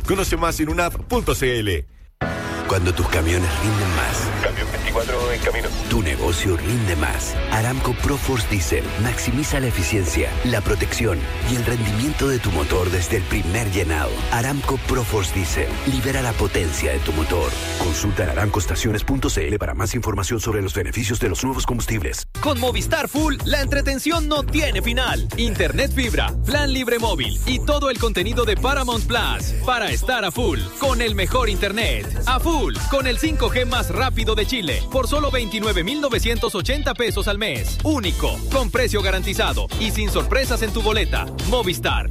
Conoce más en unap.cl. Cuando tus camiones rinden más. Camión 24 en camino. Tu negocio rinde más. Aramco ProForce Diesel maximiza la eficiencia, la protección y el rendimiento de tu motor desde el primer llenado. Aramco ProForce Diesel libera la potencia de tu motor. Consulta en aramcoestaciones.cl para más información sobre los beneficios de los nuevos combustibles. Con Movistar Full, la entretención no tiene final. Internet fibra, plan libre móvil y todo el contenido de Paramount Plus para estar a full con el mejor internet. A full con el 5G más rápido de Chile por solo 29,980 pesos al mes. Único, con precio garantizado y sin sorpresas en tu boleta. Movistar.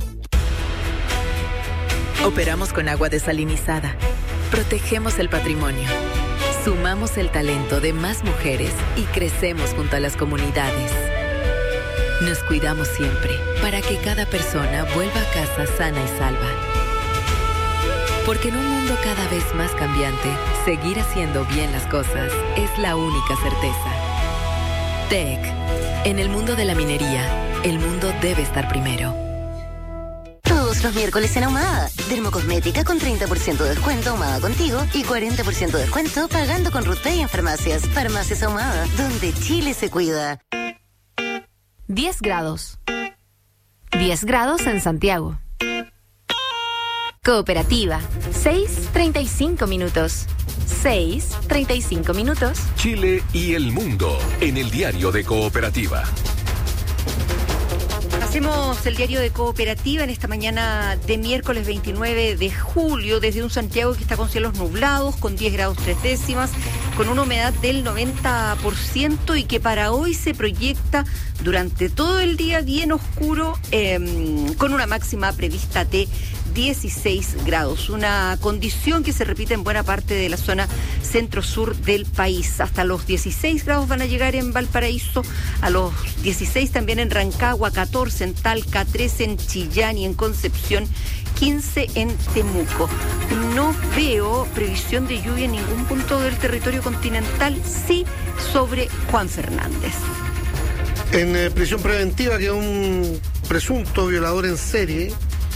Operamos con agua desalinizada. Protegemos el patrimonio. Sumamos el talento de más mujeres y crecemos junto a las comunidades. Nos cuidamos siempre para que cada persona vuelva a casa sana y salva. Porque en un mundo cada vez más cambiante, seguir haciendo bien las cosas es la única certeza. TEC. En el mundo de la minería, el mundo debe estar primero. Todos los miércoles en Ahumada. Dermocosmética con 30% de descuento Ahumada Contigo y 40% de descuento pagando con RutPay en farmacias. Farmacias Ahumada, donde Chile se cuida. 10 grados. 10 grados en Santiago. Cooperativa, 6:35 minutos. 6:35 minutos. Chile y el mundo en el diario de Cooperativa. Hacemos el diario de Cooperativa en esta mañana de miércoles 29 de julio desde un Santiago que está con cielos nublados, con 10 grados 3 décimas, con una humedad del 90% y que para hoy se proyecta durante todo el día bien oscuro, con una máxima prevista de 16 grados, una condición que se repite en buena parte de la zona centro-sur del país. Hasta los 16 grados van a llegar en Valparaíso, a los 16 también en Rancagua, 14 en Talca, 13 en Chillán y en Concepción, 15 en Temuco. No veo previsión de lluvia en ningún punto del territorio continental, sí sobre Juan Fernández. En prisión preventiva quedó un presunto violador en serie.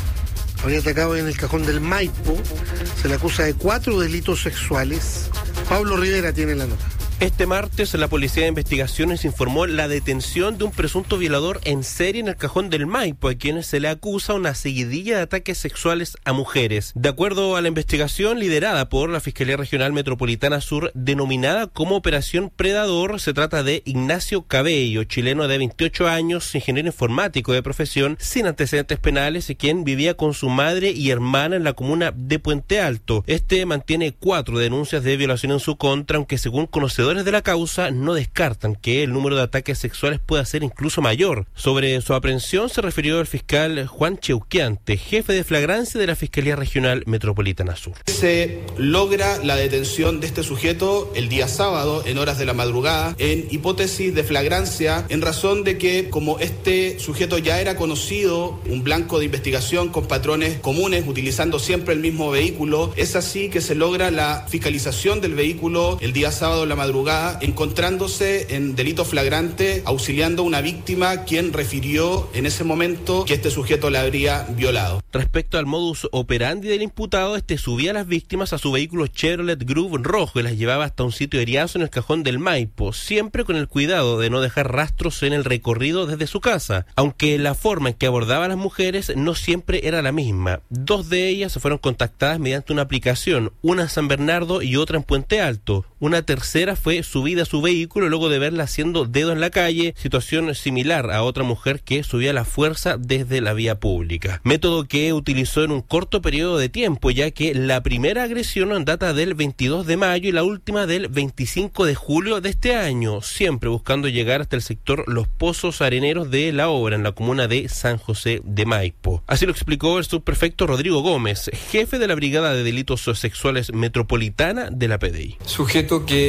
Habría atacado en el Cajón del Maipo. Se le acusa de 4 delitos sexuales. Pablo Rivera tiene la nota. Este martes, la Policía de Investigaciones informó la detención de un presunto violador en serie en el Cajón del Maipo, a quienes se le acusa una seguidilla de ataques sexuales a mujeres. De acuerdo a la investigación liderada por la Fiscalía Regional Metropolitana Sur, denominada como Operación Predador, se trata de Ignacio Cabello, chileno de 28 años, ingeniero informático de profesión, sin antecedentes penales, quien vivía con su madre y hermana en la comuna de Puente Alto. Este mantiene 4 denuncias de violación en su contra, aunque según conocedores de la causa no descartan que el número de ataques sexuales pueda ser incluso mayor. Sobre su aprehensión se refirió el fiscal Juan Cheuquiante, jefe de flagrancia de la Fiscalía Regional Metropolitana Sur. Se logra la detención de este sujeto el día sábado en horas de la madrugada en hipótesis de flagrancia, en razón de que como este sujeto ya era conocido, un blanco de investigación con patrones comunes, utilizando siempre el mismo vehículo, es así que se logra la fiscalización del vehículo el día sábado en la madrugada, encontrándose en delito flagrante, auxiliando a una víctima quien refirió en ese momento que este sujeto la habría violado. Respecto al modus operandi del imputado, este subía a las víctimas a su vehículo Chevrolet Groove rojo y las llevaba hasta un sitio eriazo en el Cajón del Maipo, siempre con el cuidado de no dejar rastros en el recorrido desde su casa, aunque la forma en que abordaba a las mujeres no siempre era la misma. 2 de ellas fueron contactadas mediante una aplicación, una en San Bernardo y otra en Puente Alto. Una tercera fue subida a su vehículo luego de verla haciendo dedo en la calle, situación similar a otra mujer que subía a la fuerza desde la vía pública. Método que utilizó en un corto periodo de tiempo, ya que la primera agresión data del 22 de mayo y la última del 25 de julio de este año, siempre buscando llegar hasta el sector Los Pozos Areneros de La Obra, en la comuna de San José de Maipo. Así lo explicó el subprefecto Rodrigo Gómez, jefe de la Brigada de Delitos Sexuales Metropolitana de la PDI. Sujeto que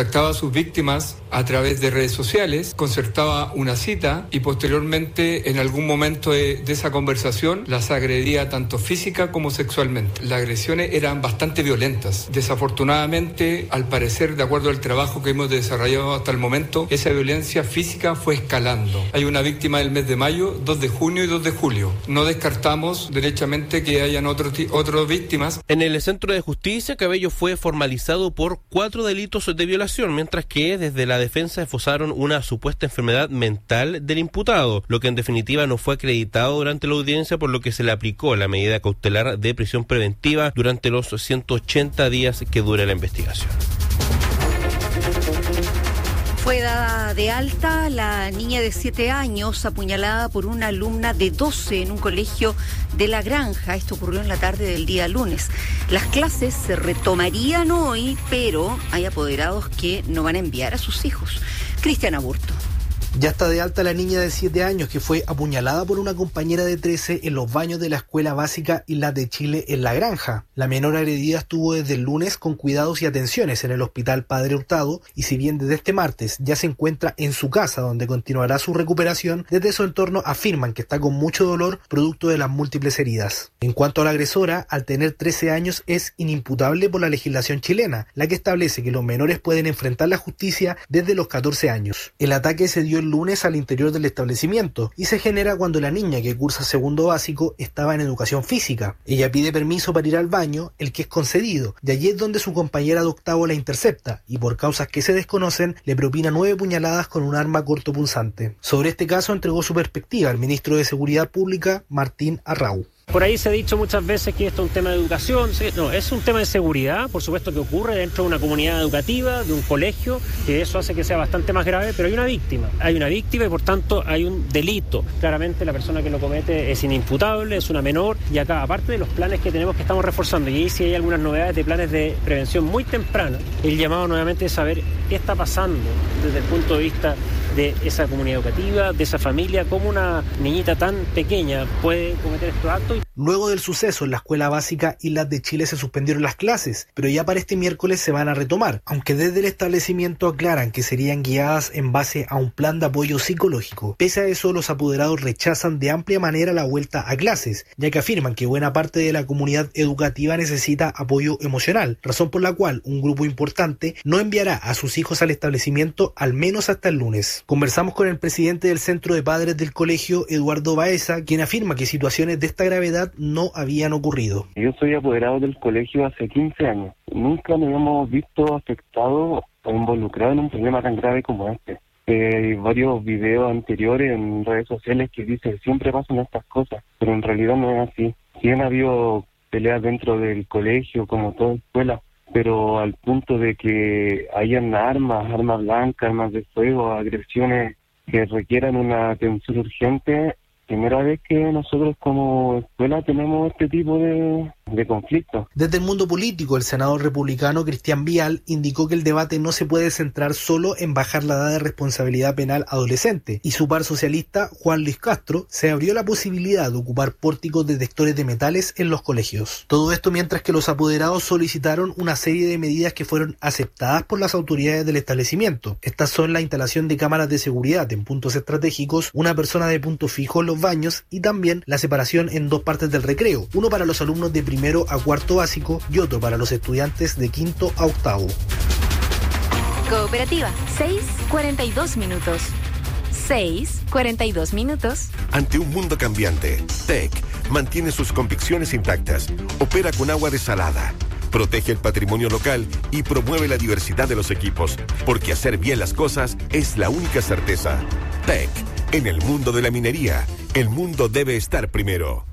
contactaba a sus víctimas a través de redes sociales, concertaba una cita y posteriormente en algún momento de esa conversación las agredía tanto física como sexualmente. Las agresiones eran bastante violentas. Desafortunadamente, al parecer, de acuerdo al trabajo que hemos desarrollado hasta el momento, esa violencia física fue escalando. Hay una víctima del mes de mayo, 2 de junio y 2 de julio. No descartamos derechamente que hayan otras víctimas. En el Centro de Justicia, Cabello fue formalizado por 4 delitos de violación, mientras que desde la defensa esbozaron una supuesta enfermedad mental del imputado, lo que en definitiva no fue acreditado durante la audiencia, por lo que se le aplicó la medida cautelar de prisión preventiva durante los 180 días que dure la investigación. Fue dada de alta la niña de 7 años apuñalada por una alumna de 12 en un colegio de La Granja. Esto ocurrió en la tarde del día lunes. Las clases se retomarían hoy, pero hay apoderados que no van a enviar a sus hijos. Cristian Aburto. Ya está de alta la niña de 7 años que fue apuñalada por una compañera de 13 en los baños de la Escuela Básica Islas de Chile en La Granja. La menor agredida estuvo desde el lunes con cuidados y atenciones en el Hospital Padre Hurtado, y si bien desde este martes ya se encuentra en su casa donde continuará su recuperación, desde su entorno afirman que está con mucho dolor producto de las múltiples heridas. En cuanto a la agresora, al tener 13 años es inimputable por la legislación chilena, la que establece que los menores pueden enfrentar la justicia desde los 14 años. El ataque se dio el lunes al interior del establecimiento y se genera cuando la niña, que cursa segundo básico, estaba en educación física. Ella pide permiso para ir al baño, el que es concedido, y allí es donde su compañera de octavo la intercepta y por causas que se desconocen le propina 9 puñaladas con un arma cortopunzante. Sobre este caso entregó su perspectiva el ministro de Seguridad Pública, Martín Arrau. Por ahí se ha dicho muchas veces que esto es un tema de educación. No, es un tema de seguridad, por supuesto, que ocurre dentro de una comunidad educativa, de un colegio, que eso hace que sea bastante más grave, pero hay una víctima y por tanto hay un delito. Claramente la persona que lo comete es inimputable, es una menor, y acá, aparte de los planes que tenemos que estamos reforzando, y ahí sí hay algunas novedades de planes de prevención muy temprana, el llamado nuevamente es saber qué está pasando desde el punto de vista de esa comunidad educativa, de esa familia, cómo una niñita tan pequeña puede cometer estos actos. Luego del suceso en la Escuela Básica Islas de Chile se suspendieron las clases, pero ya para este miércoles se van a retomar, aunque desde el establecimiento aclaran que serían guiadas en base a un plan de apoyo psicológico. Pese a eso, los apoderados rechazan de amplia manera la vuelta a clases, ya que afirman que buena parte de la comunidad educativa necesita apoyo emocional, razón por la cual un grupo importante no enviará a sus hijos al establecimiento al menos hasta el lunes. Conversamos con el presidente del Centro de Padres del colegio, Eduardo Baeza, quien afirma que situaciones de esta gravedad no habían ocurrido. Yo soy apoderado del colegio hace 15 años. Nunca me hemos visto afectado o involucrado en un problema tan grave como este. Hay varios videos anteriores en redes sociales que dicen que siempre pasan estas cosas, pero en realidad no es así. Sí han habido peleas dentro del colegio, como toda escuela, pero al punto de que hayan armas blancas, armas de fuego, agresiones que requieran una atención urgente, primera vez que nosotros como escuela tenemos este tipo de conflictos. Desde el mundo político, el senador republicano Cristian Vial indicó que el debate no se puede centrar solo en bajar la edad de responsabilidad penal adolescente, y su par socialista, Juan Luis Castro, se abrió la posibilidad de ocupar pórticos detectores de metales en los colegios. Todo esto mientras que los apoderados solicitaron una serie de medidas que fueron aceptadas por las autoridades del establecimiento. Estas son la instalación de cámaras de seguridad en puntos estratégicos, una persona de punto fijo en los baños y también la separación en 2 partes del recreo, uno para los alumnos de primero a cuarto básico y otro para los estudiantes de quinto a octavo. Cooperativa, 6:42 minutos. 6:42 minutos. Ante un mundo cambiante, TEC mantiene sus convicciones intactas, opera con agua desalada, protege el patrimonio local y promueve la diversidad de los equipos, porque hacer bien las cosas es la única certeza. TEC, en el mundo de la minería, el mundo debe estar primero.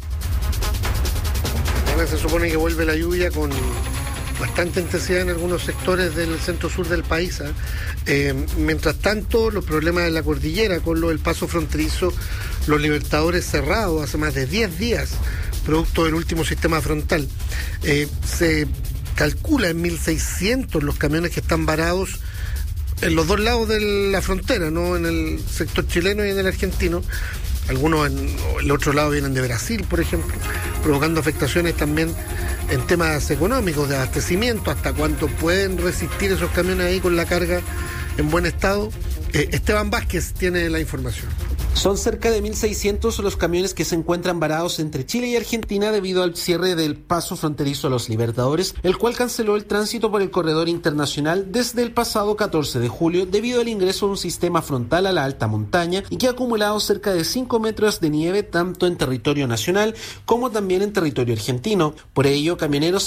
Se supone que vuelve la lluvia con bastante intensidad en algunos sectores del centro-sur del país. Mientras tanto, los problemas de la cordillera con lo del paso fronterizo, los Libertadores cerrados hace más de 10 días, producto del último sistema frontal. Se calcula en 1.600 los camiones que están varados en los 2 lados de la frontera, ¿no? En el sector chileno y en el argentino. Algunos en el otro lado vienen de Brasil, por ejemplo, provocando afectaciones también en temas económicos, de abastecimiento, hasta cuánto pueden resistir esos camiones ahí con la carga en buen estado. Esteban Vázquez tiene la información. Son cerca de 1.600 los camiones que se encuentran varados entre Chile y Argentina debido al cierre del paso fronterizo a Los Libertadores, el cual canceló el tránsito por el corredor internacional desde el pasado 14 de julio debido al ingreso de un sistema frontal a la alta montaña y que ha acumulado cerca de 5 metros de nieve tanto en territorio nacional como también en territorio argentino. Por ello, camioneros